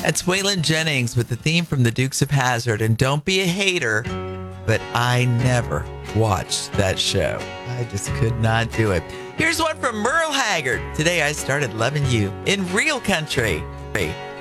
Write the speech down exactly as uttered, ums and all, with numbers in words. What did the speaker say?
That's Waylon Jennings with the theme from The Dukes of Hazzard. And don't be a hater, but I never watched that show. I just could not do it. Here's one from Merle Haggard. Today I started loving you in real country.